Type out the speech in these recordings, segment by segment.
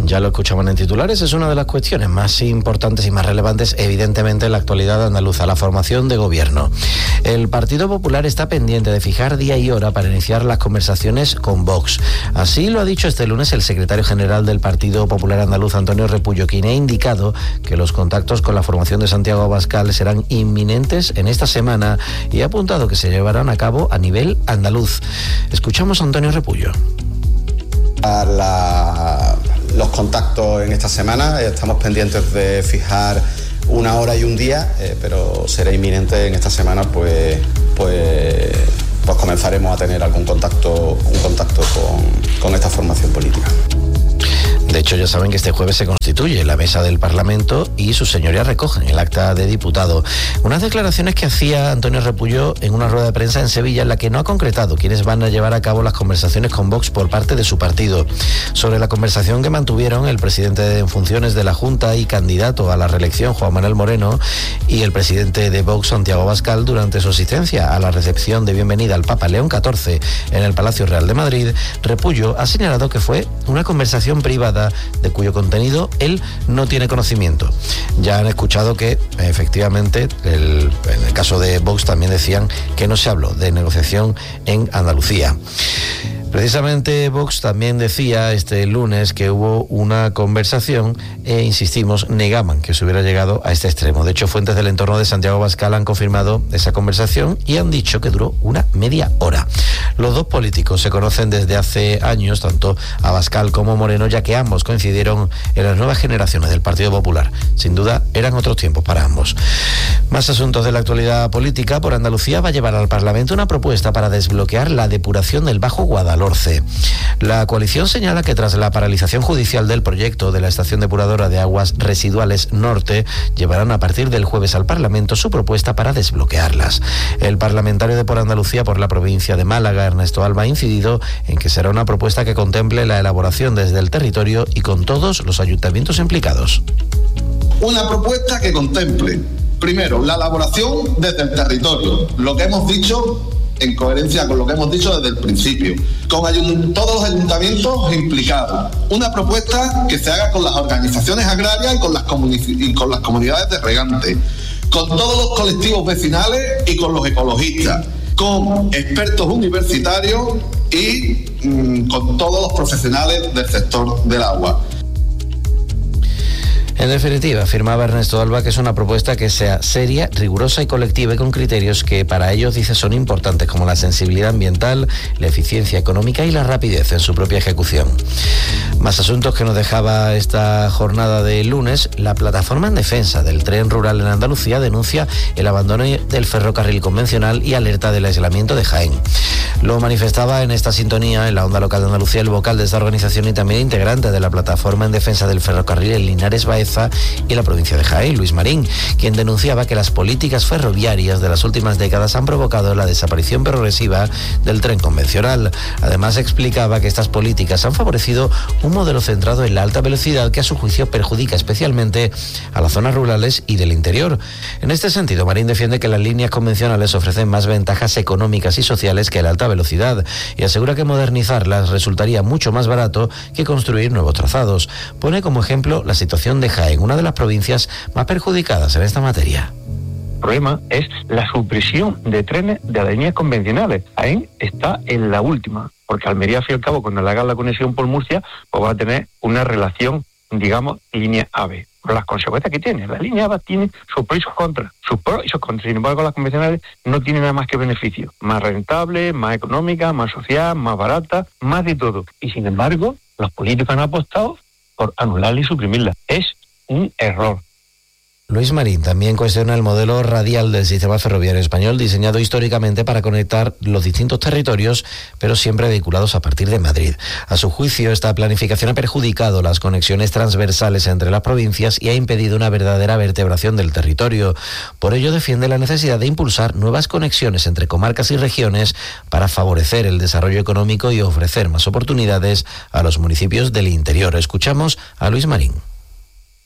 Ya lo escuchaban en titulares, es una de las cuestiones más importantes y más relevantes, evidentemente, en la actualidad andaluza, la formación de gobierno. El Partido Popular está pendiente de fijar día y hora para iniciar las conversaciones con Vox. Así lo ha dicho este lunes el secretario general del Partido Popular andaluz, Antonio Repullo, quien ha indicado que los contactos con la formación de Santiago Abascal serán inminentes en esta semana y ha apuntado que se llevarán a cabo a nivel andaluz. Escuchamos a Antonio Repullo. Los contactos en esta semana, estamos pendientes de fijar una hora y un día, pero será inminente en esta semana, pues comenzaremos a tener un contacto con esta formación política. De hecho, ya saben que este jueves se constituye la mesa del Parlamento y sus señorías recogen el acta de diputado. Unas declaraciones que hacía Antonio Repullo en una rueda de prensa en Sevilla, en la que no ha concretado quiénes van a llevar a cabo las conversaciones con Vox por parte de su partido. Sobre la conversación que mantuvieron el presidente en funciones de la Junta y candidato a la reelección, Juan Manuel Moreno, y el presidente de Vox, Santiago Abascal, durante su asistencia a la recepción de bienvenida al Papa León XIV en el Palacio Real de Madrid, Repullo ha señalado que fue una conversación privada de cuyo contenido él no tiene conocimiento. Ya han escuchado que efectivamente en el caso de Vox también decían que no se habló de negociación en Andalucía. Precisamente Vox también decía este lunes que hubo una conversación e, insistimos, negaban que se hubiera llegado a este extremo. De hecho, fuentes del entorno de Santiago Abascal han confirmado esa conversación y han dicho que duró una media hora. Los dos políticos se conocen desde hace años, tanto Abascal como Moreno, ya que ambos coincidieron en las nuevas generaciones del Partido Popular. Sin duda, eran otros tiempos para ambos. Más asuntos de la actualidad política. Por Andalucía va a llevar al Parlamento una propuesta para desbloquear la depuración del Bajo Guadalhorce. La coalición señala que tras la paralización judicial del proyecto de la estación depuradora de aguas residuales Norte, llevarán a partir del jueves al Parlamento su propuesta para desbloquearlas. El parlamentario de Por Andalucía por la provincia de Málaga, Ernesto Alba, ha incidido en que será una propuesta que contemple la elaboración desde el territorio y con todos los ayuntamientos implicados. Una propuesta que contemple, primero, la elaboración desde el territorio, lo que hemos dicho en coherencia con lo que hemos dicho desde el principio, con todos los ayuntamientos implicados. Una propuesta que se haga con las organizaciones agrarias y con las comunidades de regantes, con todos los colectivos vecinales y con los ecologistas, con expertos universitarios y con todos los profesionales del sector del agua. En definitiva, afirmaba Ernesto Alba que es una propuesta que sea seria, rigurosa y colectiva y con criterios que para ellos, dice, son importantes, como la sensibilidad ambiental, la eficiencia económica y la rapidez en su propia ejecución. Más asuntos que nos dejaba esta jornada de lunes. La plataforma en defensa del tren rural en Andalucía denuncia el abandono del ferrocarril convencional y alerta del aislamiento de Jaén. Lo manifestaba en esta sintonía, en la onda local de Andalucía, el vocal de esta organización y también integrante de la plataforma en defensa del ferrocarril en Linares Baeza y la provincia de Jaén, Luis Marín, quien denunciaba que las políticas ferroviarias de las últimas décadas han provocado la desaparición progresiva del tren convencional. Además, explicaba que estas políticas han favorecido un modelo centrado en la alta velocidad que a su juicio perjudica especialmente a las zonas rurales y del interior. En este sentido, Marín defiende que las líneas convencionales ofrecen más ventajas económicas y sociales que la alta velocidad y asegura que modernizarlas resultaría mucho más barato que construir nuevos trazados. Pone como ejemplo la situación de Jaén, una de las provincias más perjudicadas en esta materia. El problema es la supresión de trenes de las líneas convencionales. Jaén está en la última, porque Almería, al fin y al cabo, cuando le hagan la conexión por Murcia, pues va a tener una relación, digamos, línea AVE. Por las consecuencias que tiene. La línea AVE tiene sus pros y sus contras. Sus pros y sus contras. Sin embargo, las convencionales no tienen nada más que beneficio. Más rentable, más económica, más social, más barata, más de todo. Y sin embargo, los políticos han apostado por anularla y suprimirla. Es un error. Luis Marín también cuestiona el modelo radial del sistema ferroviario español, diseñado históricamente para conectar los distintos territorios, pero siempre vinculados a partir de Madrid. A su juicio, esta planificación ha perjudicado las conexiones transversales entre las provincias y ha impedido una verdadera vertebración del territorio. Por ello, defiende la necesidad de impulsar nuevas conexiones entre comarcas y regiones para favorecer el desarrollo económico y ofrecer más oportunidades a los municipios del interior. Escuchamos a Luis Marín.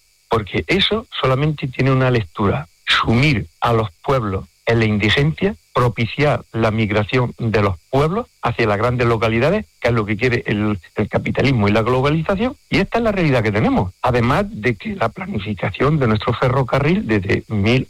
Porque eso solamente tiene una lectura: sumir a los pueblos en la indigencia propiciar la migración de los pueblos hacia las grandes localidades, que es lo que quiere el capitalismo y la globalización, y esta es la realidad que tenemos. Además de que la planificación de nuestro ferrocarril desde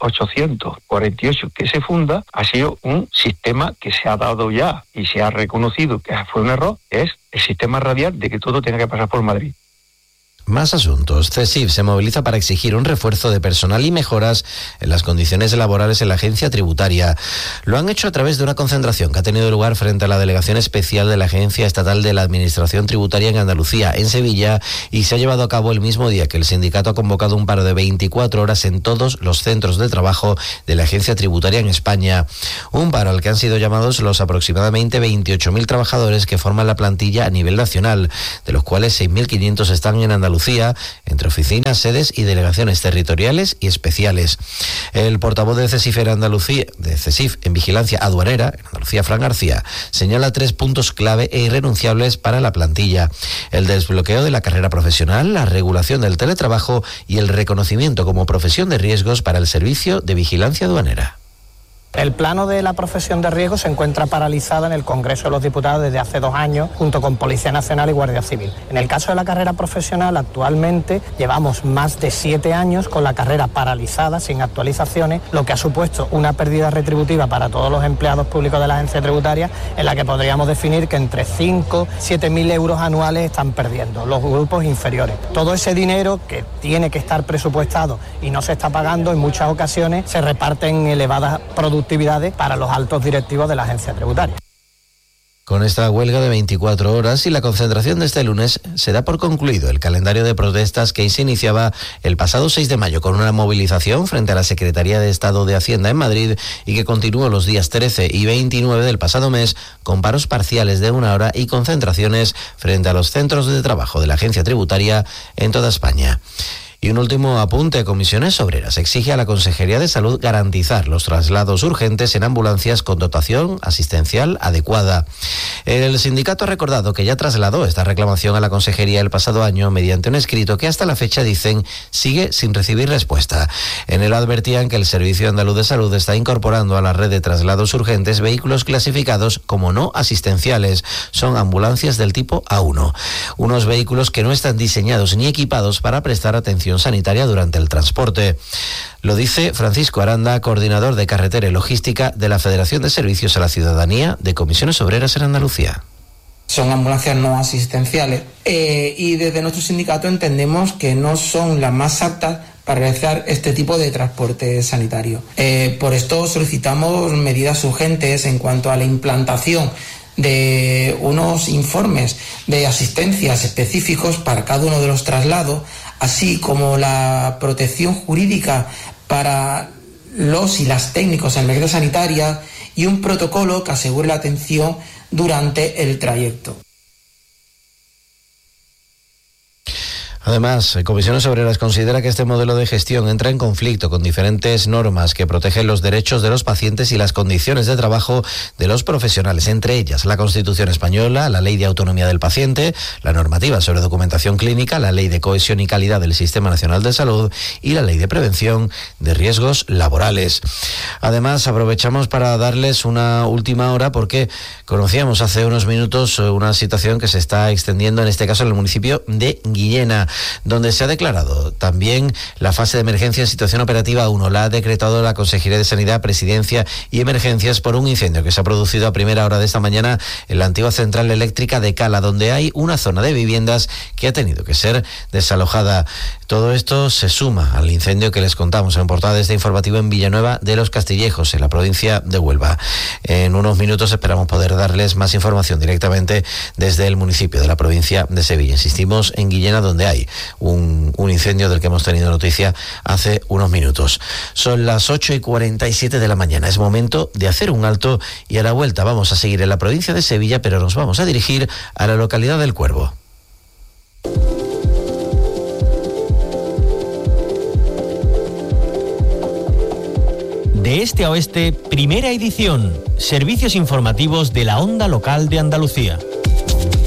1848 que se funda ha sido un sistema que se ha dado ya y se ha reconocido que fue un error, es el sistema radial de que todo tenga que pasar por Madrid. Más asuntos. CESIF se moviliza para exigir un refuerzo de personal y mejoras en las condiciones laborales en la agencia tributaria. Lo han hecho a través de una concentración que ha tenido lugar frente a la Delegación Especial de la Agencia Estatal de la Administración Tributaria en Andalucía, en Sevilla, y se ha llevado a cabo el mismo día que el sindicato ha convocado un paro de 24 horas en todos los centros de trabajo de la agencia tributaria en España. Un paro al que han sido llamados los aproximadamente 28.000 trabajadores que forman la plantilla a nivel nacional, de los cuales 6.500 están en Andalucía, entre oficinas, sedes y delegaciones territoriales y especiales. El portavoz de CESIF en Vigilancia Aduanera, en Andalucía, Fran García, señala 3 puntos clave e irrenunciables para la plantilla: el desbloqueo de la carrera profesional, la regulación del teletrabajo y el reconocimiento como profesión de riesgos para el servicio de vigilancia aduanera. El plano de la profesión de riesgo se encuentra paralizado en el Congreso de los Diputados desde hace 2 años, junto con Policía Nacional y Guardia Civil. En el caso de la carrera profesional, actualmente llevamos más de 7 años con la carrera paralizada, sin actualizaciones, lo que ha supuesto una pérdida retributiva para todos los empleados públicos de la agencia tributaria, en la que podríamos definir que entre 5 y 7.000 euros anuales están perdiendo los grupos inferiores. Todo ese dinero que tiene que estar presupuestado y no se está pagando, en muchas ocasiones se reparte en elevadas productividades para los altos directivos de la agencia tributaria. Con esta huelga de 24 horas y la concentración de este lunes se da por concluido el calendario de protestas que se iniciaba el pasado 6 de mayo con una movilización frente a la Secretaría de Estado de Hacienda en Madrid y que continuó los días 13 y 29 del pasado mes con paros parciales de 1 hora y concentraciones frente a los centros de trabajo de la agencia tributaria en toda España. Y un último apunte: Comisiones Obreras exige a la Consejería de Salud garantizar los traslados urgentes en ambulancias con dotación asistencial adecuada. El sindicato ha recordado que ya trasladó esta reclamación a la Consejería el pasado año mediante un escrito que hasta la fecha, dicen, sigue sin recibir respuesta. En él advertían que el Servicio Andaluz de Salud está incorporando a la red de traslados urgentes vehículos clasificados como no asistenciales. Son ambulancias del tipo A1, unos vehículos que no están diseñados ni equipados para prestar atención sanitaria durante el transporte. Lo dice Francisco Aranda, coordinador de carretera y logística de la Federación de Servicios a la Ciudadanía de Comisiones Obreras en Andalucía. Son ambulancias no asistenciales y desde nuestro sindicato entendemos que no son las más aptas para realizar este tipo de transporte sanitario. Por esto solicitamos medidas urgentes en cuanto a la implantación de unos informes de asistencias específicos para cada uno de los traslados, así como la protección jurídica para los y las técnicos en emergencia sanitaria y un protocolo que asegure la atención durante el trayecto. Además, Comisiones Obreras considera que este modelo de gestión entra en conflicto con diferentes normas que protegen los derechos de los pacientes y las condiciones de trabajo de los profesionales, entre ellas la Constitución española, la Ley de Autonomía del Paciente, la normativa sobre documentación clínica, la Ley de Cohesión y Calidad del Sistema Nacional de Salud y la Ley de Prevención de Riesgos Laborales. Además, aprovechamos para darles una última hora porque conocíamos hace unos minutos una situación que se está extendiendo, en este caso en el municipio de Guillena, donde se ha declarado también la fase de emergencia en situación operativa 1. La ha decretado la Consejería de Sanidad, Presidencia y Emergencias por un incendio que se ha producido a primera hora de esta mañana en la antigua central eléctrica de Cala, donde hay una zona de viviendas que ha tenido que ser desalojada. Todo esto se suma al incendio que les contamos en portada de este informativo en Villanueva de los Castillejos, en la provincia de Huelva. En unos minutos esperamos poder darles más información directamente desde el municipio de la provincia de Sevilla. Insistimos en Guillena, donde hay un incendio del que hemos tenido noticia hace unos minutos. Son las 8:47 de la mañana. Es momento de hacer un alto y a la vuelta vamos a seguir en la provincia de Sevilla, pero nos vamos a dirigir a la localidad del Cuervo. De este a oeste, primera edición. Servicios informativos de la onda local de Andalucía.